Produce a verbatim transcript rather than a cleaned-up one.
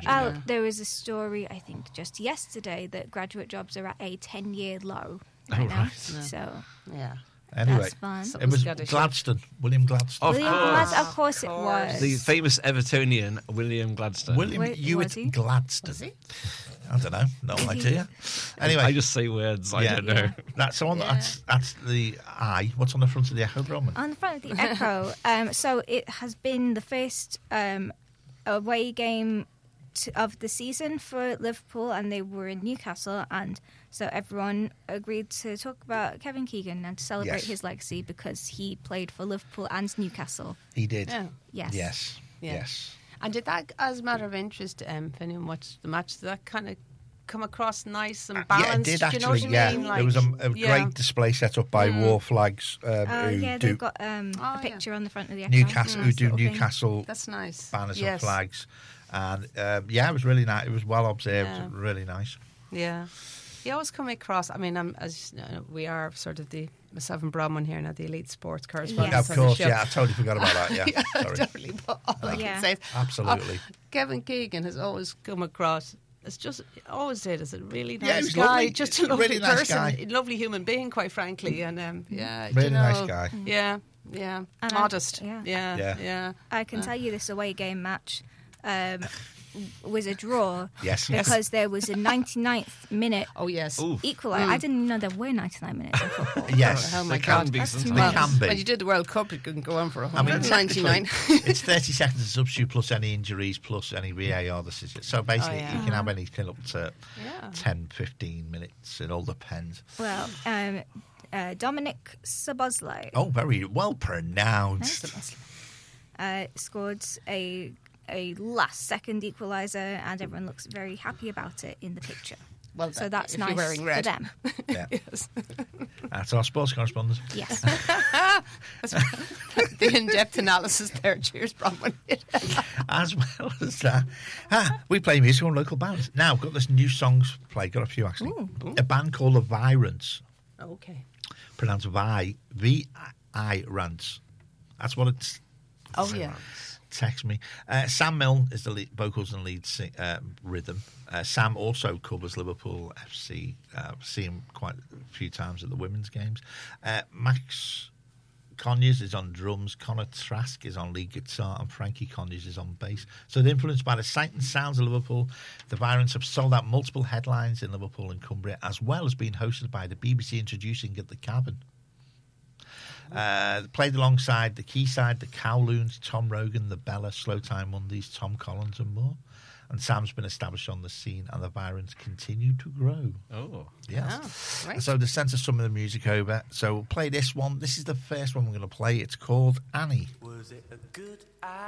imagine. Oh, Yeah. there was a story, I think, just yesterday that graduate jobs are at a ten-year low Oh, right now. right. Yeah. So Yeah. Anyway, that's fun. it Something's was gotta Gladstone, William Gladstone. Of William course. Gladstone, of course it Of was. course. The famous Evertonian William Gladstone. William Wait, Hewitt was he? Gladstone. Was he? I don't know, no Is he- idea. Anyway, I just say words. I Yeah. don't know. Yeah. that's the one. Yeah. That's that's the eye. What's on the front of the Echo, Bronwyn? On the front of the Echo, um, so it has been the first um, away game to, of the season for Liverpool, and they were in Newcastle, and so everyone agreed to talk about Kevin Keegan and to celebrate Yes. his legacy because he played for Liverpool and Newcastle. He did. Yeah. Yes. Yes. Yeah. Yes. And did that, as a matter of interest, um, if anyone watched the match, did that kind of come across nice and Yeah, it balanced? did Do actually. you know what I yeah, mean? there was a, a yeah. great display set up by War Flags um, Oh who yeah, do they've got um, Oh, a yeah. picture on the front of the Echo. Newcastle, who Nice do little thing. Newcastle That's nice. banners yes. and flags, and um, yeah, it was really nice. It was well observed, Yeah. really nice. Yeah. You always come across, I mean, I'm, as you know, we are sort of the, myself and Bronwyn here now, the elite sports correspondents. Yes. Of on the course, show. yeah, I totally forgot about that. Yeah, yeah, sorry. totally. But all I Yeah. can say is, Absolutely. uh, Kevin Keegan has always come across. It's just always did as a really Yeah, he nice was guy, lovely. just He's a a really lovely nice person, guy. a lovely human being, quite frankly, and um, yeah, do Really you know, nice guy. Yeah, yeah, And I- modest. yeah. yeah, yeah, Yeah. I can tell you this away game match um, was a draw Yes. Yes. because there was a ninety-ninth minute Oh yes. Oof. equaliser. I didn't know there were ninety-nine minutes in football. Yes, Oh my There can God. be That's sometimes. too they much. can be. When you did the World Cup, you couldn't go on for I mean, one hundred ninety-nine. technically, it's thirty seconds of substitute plus any injuries plus any V A R decisions. So basically, Oh, yeah. you can have anything up to Yeah. ten, fifteen minutes. It all depends. Well, um, uh, Dominic Szoboszlai Oh, very well pronounced. uh, scored a a last second equaliser, and everyone looks very happy about it in the picture. Well, So that- that's if you're nice wearing red. for them. Yeah, Yes. that's our sports correspondent. Yes. The in-depth analysis there. Cheers, Bronwyn. As well as that, ah, we play music on local bands. Now, we've got this new songs play. Got a few actually. Ooh. A band called The Virants, Okay. pronounced Vi, V I Rants. That's what it's. Oh yeah. Text me. Uh, Sam Milne is the lead, vocals and lead sing, uh, rhythm. Uh, Sam also covers Liverpool F C. Uh, I've seen him quite a few times at the women's games. Uh, Max Conyers is on drums. Connor Trask is on lead guitar, and Frankie Conyers is on bass. So they're influenced by the sight and sounds of Liverpool. The Virants have sold out multiple headlines in Liverpool and Cumbria, as well as being hosted by the B B C introducing at the Cabin. Uh, played alongside the Quayside, the Kowloons, Tom Rogan, the Bella, Slow Time Mondays, Tom Collins, and more. And Sam's been established on the scene, and the Virants continue to grow. Oh. Yes. Oh, right. So they sent us some of the music over. So we'll play this one. This is the first one we're going to play. It's called Annie. Was it a good